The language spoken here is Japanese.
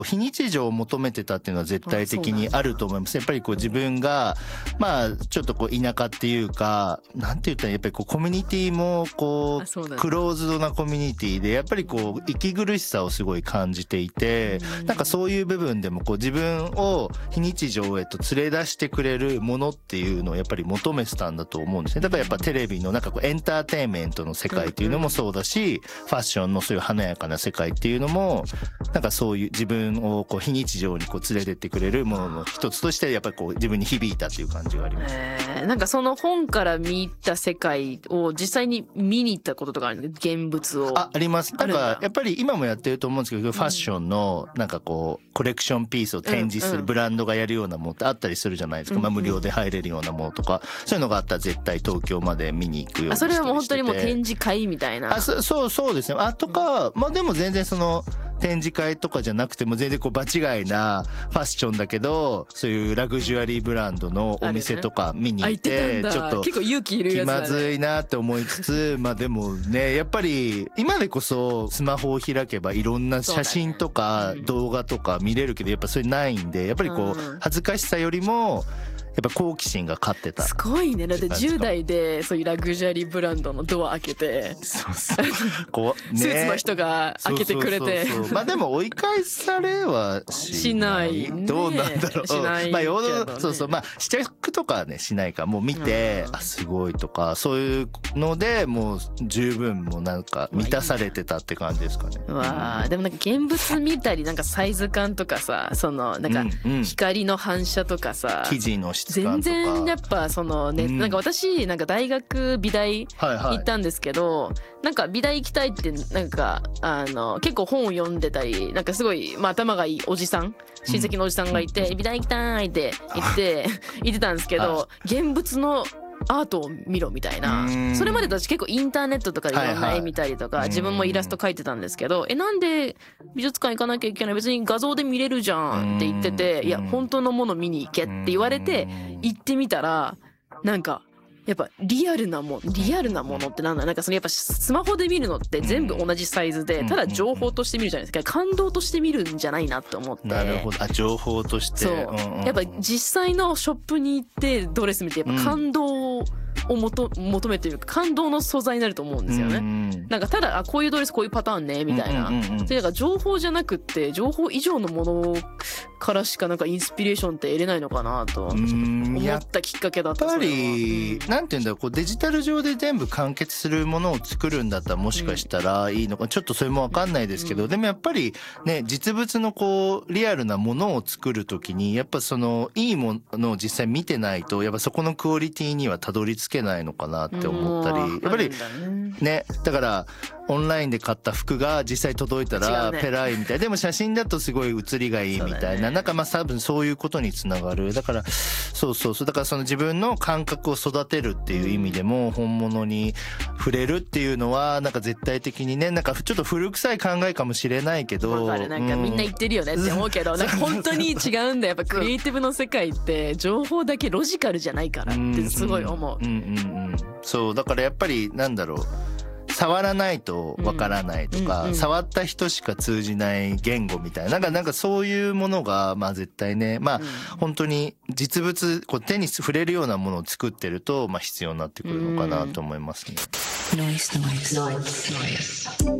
非日常を求めてたっていうのは絶対的にあると思います。やっぱりこう自分がまあちょっとこう田舎っていうかなんて言ったらやっぱりこうコミュニティもこうクローズドなコミュニティでやっぱりこう息苦しさをすごい感じていて、なんかそういう部分でもこう自分を非日常へと連れ出してくれるものっていうのをやっぱり求めてたんだと思うんですね。だからやっぱテレビのなんかこうエンターテインメントの世界っていうのもそうだし、ファッションのそういう華やかな世界っていうのもなんかそういう自分をこう非日常にこう連れてってくれるものの一つとしてやっぱりこう自分に響いたっていう感じがあります。 なんかその本から見た世界を実際に見に行ったこととかあるんですか？現物を。 あります。だからやっぱり今もやってると思うんですけど、ファッションのなんかこうコレクションピースを展示するブランドがやるようなものってあったりするじゃないですか。まあ無料で入れるようなものとか、そういうのがあったら絶対東京まで見に行くようにしてて。 それはもう本当にもう展示会みたいな。 そうですね。とかまあでも全然その展示会とかじゃなくても全然こう場違いなファッションだけどそういうラグジュアリーブランドのお店とか見に行ってちょっと結構勇気いるやつだね。 気まずいなって思いつつまあでもねやっぱり今でこそスマホを開けばいろんな写真とか動画とか見れるけどやっぱそれないんでやっぱりこう恥ずかしさよりもやっぱ好奇心が勝ってた。 すごいね。だって10代でそういうラグジュアリーブランドのドア開けてこう、ね、スーツの人が開けてくれてまあでも追い返されはしない、 ね、 どうなんだろう。 しないまあそうまあ試着とかはねしないからもう見て、すごいとかそういうのでもう十分もうなんか満たされてたって感じですかね。 わあ、でもなんか現物見たりなんかサイズ感とかさそのなんか光の反射とかさ、 生地の全然やっぱそのね、なんか私なんか大学美大行ったんですけど、なんか美大行きたいってなんか結構本を読んでたりなんかすごいまあ頭がいいおじさん親戚のおじさんがいて、美大行きたいって言ってたんですけど、現物のアートを見ろみたいな。それまで私結構インターネットとかでいろんな絵見たりとか、自分もイラスト描いてたんですけど、なんで美術館行かなきゃいけない、別に画像で見れるじゃんって言ってて、いや本当のもの見に行けって言われて行ってみたら、なんかやっぱリアルなものってなんかそのやっぱスマホで見るのって全部同じサイズでただ情報として見るじゃないですか。感動として見るんじゃないなって思って。 なるほど。情報として。そう、 やっぱ実際のショップに行ってドレス見てやっぱ感動を求めてる感動の素材になると思うんですよね。なんかただこういうドレスこういうパターンねみたいな。それだから情報じゃなくって情報以上のものからしかなんかインスピレーションって得れないのかなと思ったきっかけだった。 やっぱりなんていうんだろう、こうデジタル上で全部完結するものを作るんだったらもしかしたらいいのか、ちょっとそれも分かんないですけど、でもやっぱりね実物のこうリアルなものを作るときにやっぱそのいいものを実際見てないとやっぱそこのクオリティにはたどり着けないのかなって思ったり、やっぱりねだからオンラインで買った服が実際届いたらペライみたい、でも写真だとすごい写りがいいみたいな、なんかまあ多分そういうことにつながる。だからそうだからその自分の感覚を育てるっていう意味でも本物に触れるっていうのはなんか絶対的にね、なんかちょっと古臭い考えかもしれないけど、 なんかみんな言ってるよねって思うけど、なんか本当に違うんだ。やっぱクリエイティブの世界って情報だけロジカルじゃないからってすごい思う。 そうだからやっぱりなんだろう、触らないとわからないとか、触った人しか通じない言語みたいな、なんかそういうものがまあ絶対ね、まあ本当に実物こう手に触れるようなものを作ってるとまあ必要になってくるのかなと思いますね。